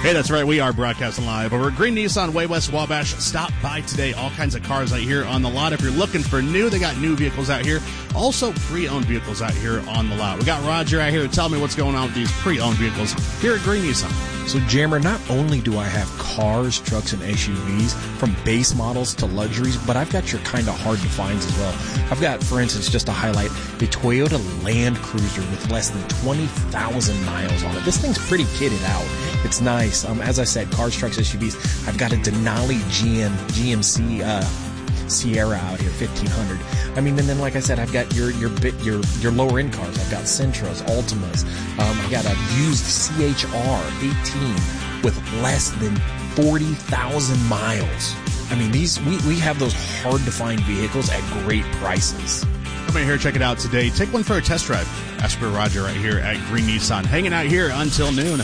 Hey, that's right. We are broadcasting live over at Green Nissan, way west Wabash. Stop by today. All kinds of cars out here on the lot. If you're looking for new, they got new vehicles out here. Also, pre-owned vehicles out here on the lot. We got Roger out here to tell me what's going on with these pre-owned vehicles here at Green Nissan. So, Jammer, not only do I have cars, trucks, and SUVs, from base models to luxuries, but I've got your kind of hard to finds as well. I've got, for instance, just to highlight, a Toyota Land Cruiser with less than 20,000 miles on it. This thing's pretty kitted out. It's nice. As I said, cars, trucks, SUVs. I've got a Denali GMC Sierra out here, 1500. I mean, and then like I said, I've got your lower end cars. I've got Sentras, Altimas. I got a used CHR 18 with less than 40,000 miles. I mean, we have those hard to find vehicles at great prices. Come in here, check it out today. Take one for a test drive. Ask for Roger right here at Green Nissan. Hanging out here until noon.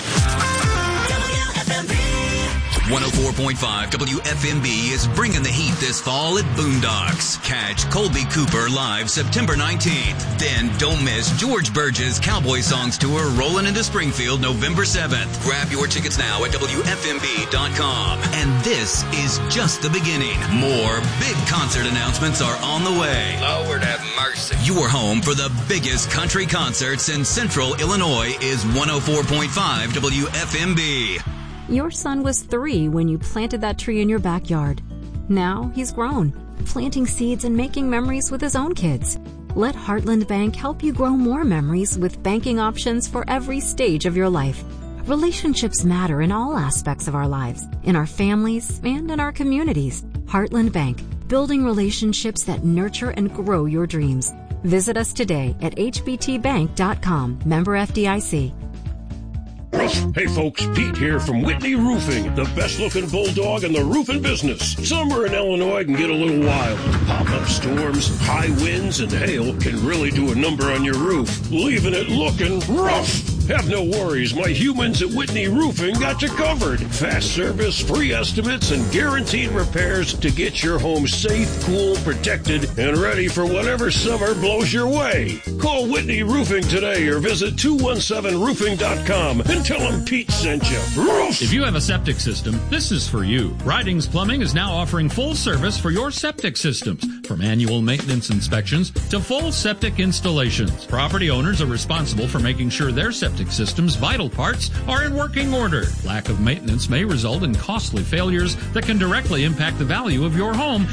104.5 WFMB is bringing the heat this fall at Boondocks. Catch Colby Cooper live September 19th. Then don't miss George Burge's Cowboy Songs Tour rolling into Springfield November 7th. Grab your tickets now at WFMB.com. And this is just the beginning. More big concert announcements are on the way. Lord have mercy. Your home for the biggest country concerts in Central Illinois is 104.5 WFMB. Your son was 3 when you planted that tree in your backyard. Now he's grown, planting seeds and making memories with his own kids. Let Heartland Bank help you grow more memories with banking options for every stage of your life. Relationships matter in all aspects of our lives, in our families and in our communities. Heartland Bank, building relationships that nurture and grow your dreams. Visit us today at hbtbank.com. Member FDIC. Hey folks, Pete here from Whitney Roofing, the best looking bulldog in the roofing business. Summer in Illinois can get a little wild. Pop-up storms, high winds, and hail can really do a number on your roof, leaving it looking rough. Have no worries, my humans at Whitney Roofing got you covered. Fast service, free estimates, and guaranteed repairs to get your home safe, cool, protected, and ready for whatever summer blows your way. Call Whitney Roofing today or visit 217roofing.com and tell them Pete sent you. Roof! If you have a septic system, this is for you. Ridings Plumbing is now offering full service for your septic systems, from annual maintenance inspections to full septic installations. Property owners are responsible for making sure their septic system's vital parts are in working order. Lack of maintenance may result in costly failures that can directly impact the value of your home